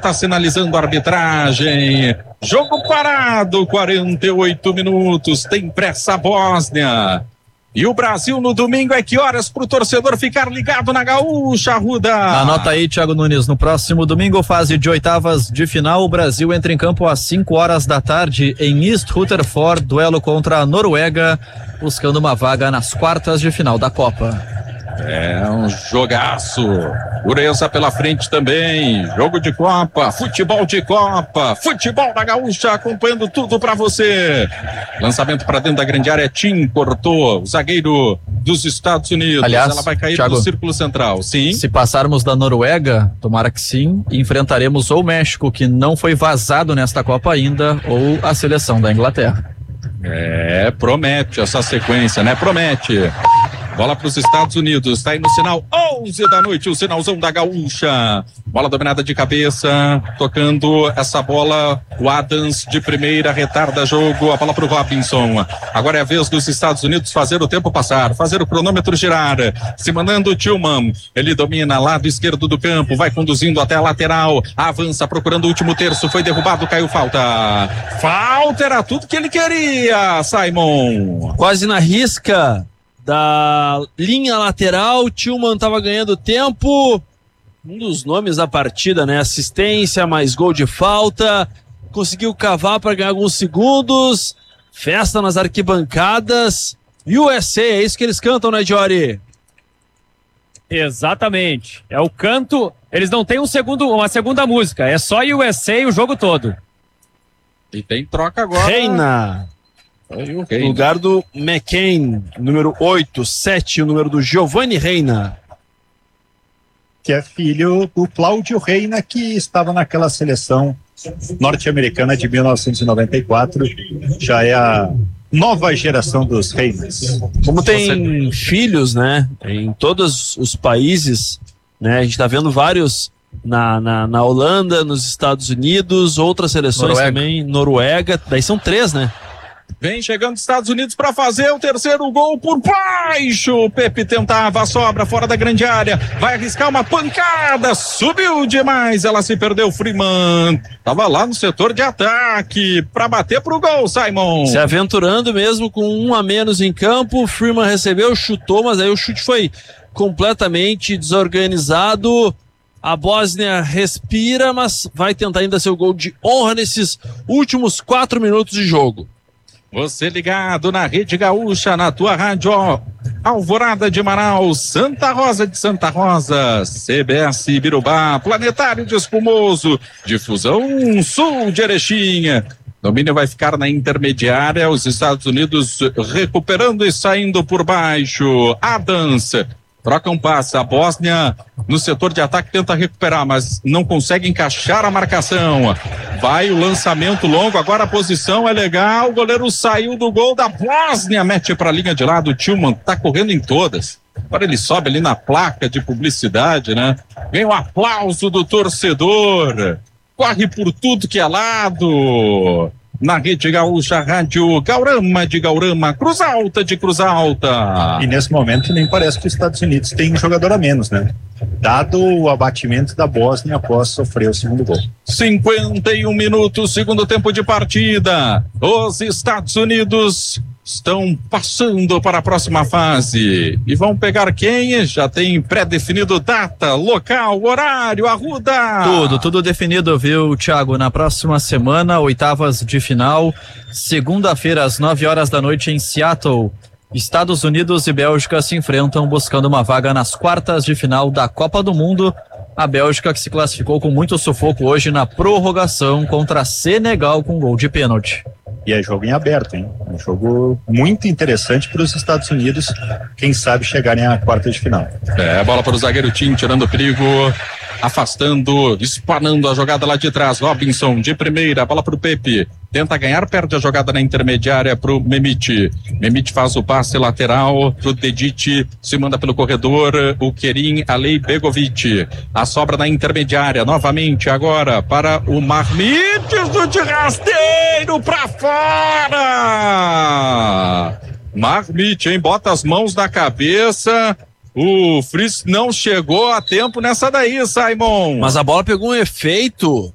tá sinalizando a arbitragem. Jogo parado, 48 minutos, tem pressa a Bósnia. E o Brasil no domingo é que horas pro torcedor ficar ligado na Gaúcha, Arruda? Anota aí, Thiago Nunes, no próximo domingo, fase de oitavas de final, o Brasil entra em campo às 5 horas da tarde em East Rutherford, duelo contra a Noruega, buscando uma vaga nas quartas de final da Copa. É um jogaço, pureza pela frente também, jogo de Copa, futebol da Gaúcha, acompanhando tudo pra você. Lançamento pra dentro da grande área, Tim cortou, o zagueiro dos Estados Unidos. Aliás, ela vai cair Thiago, no círculo central, sim. Se passarmos da Noruega, tomara que sim, enfrentaremos ou o México, que não foi vazado nesta Copa ainda, ou a seleção da Inglaterra. Promete essa sequência, né? Promete. Bola para os Estados Unidos, tá aí no sinal 11 da noite, o sinalzão da Gaúcha. Bola dominada de cabeça, tocando essa bola, o Adams de primeira, retarda jogo, a bola para o Robinson. Agora é a vez dos Estados Unidos fazer o tempo passar, fazer o cronômetro girar. Se mandando o Tillman, ele domina lado esquerdo do campo, vai conduzindo até a lateral, avança procurando o último terço, foi derrubado, caiu falta. Falta era tudo que ele queria, Simon. Quase na risca da linha lateral, Tillman estava ganhando tempo, um dos nomes da partida, né? Assistência, mais gol de falta, conseguiu cavar para ganhar alguns segundos, festa nas arquibancadas, USA, é isso que eles cantam, né, Jory? Exatamente, é o canto, eles não têm uma segunda música, é só USA o jogo todo. E tem troca agora. Reina. No lugar do McCain, número 8, 7, o número do Giovanni Reina. Que é filho do Cláudio Reina, que estava naquela seleção norte-americana de 1994. Já é a nova geração dos Reinas. Como tem filhos, né, em todos os países, né, a gente está vendo vários na Holanda, nos Estados Unidos, outras seleções também, Noruega, daí são 3, né? Vem chegando os Estados Unidos para fazer o terceiro gol por baixo. O Pepe tentava a sobra fora da grande área. Vai arriscar uma pancada. Subiu demais. Ela se perdeu. Freeman tava lá no setor de ataque para bater pro gol, Simon. Se aventurando mesmo com um a menos em campo. Freeman recebeu, chutou, mas aí o chute foi completamente desorganizado. A Bósnia respira, mas vai tentar ainda seu gol de honra nesses últimos 4 minutos de jogo. Você ligado na Rede Gaúcha, na tua rádio Alvorada de Manaus, Santa Rosa de Santa Rosa, CBS Birubá, Planetário de Espumoso, Difusão Sul de Erechim. Domínio vai ficar na intermediária, os Estados Unidos recuperando e saindo por baixo. Adams troca um passe, a Bósnia no setor de ataque tenta recuperar, mas não consegue encaixar a marcação. Vai o lançamento longo, agora a posição é legal, o goleiro saiu do gol da Bósnia, mete pra linha de lado, o Tillman tá correndo em todas. Agora ele sobe ali na placa de publicidade, né? Vem o aplauso do torcedor, corre por tudo que é lado. Na Rede Gaúcha, Rádio Gaurama de Gaurama, Cruz Alta de Cruz Alta. E nesse momento nem parece que os Estados Unidos têm um jogador a menos, né? Dado o abatimento da Bósnia após sofrer o segundo gol. 51 minutos, segundo tempo de partida. Os Estados Unidos estão passando para a próxima fase. E vão pegar quem? Já tem pré-definido data, local, horário, Arruda. Tudo definido, viu, Thiago? Na próxima semana, oitavas de final, segunda-feira às 9 horas da noite em Seattle. Estados Unidos e Bélgica se enfrentam buscando uma vaga nas quartas de final da Copa do Mundo. A Bélgica que se classificou com muito sufoco hoje na prorrogação contra Senegal com gol de pênalti. E é jogo em aberto, hein? Um jogo muito interessante para os Estados Unidos, quem sabe chegarem à quarta de final. Bola para o zagueiro Tim, tirando o perigo, afastando, espanando a jogada lá de trás. Robinson de primeira, bola para o Pepe. Tenta ganhar, perde a jogada na intermediária pro Memit. Memit faz o passe lateral pro Dedic, se manda pelo corredor, o Kerim Alei Begovic. A sobra na intermediária, novamente agora para o Marmites do de rasteiro pra fora! Marmite, hein? Bota as mãos na cabeça. O Fritz não chegou a tempo nessa daí, Simon. Mas a bola pegou um efeito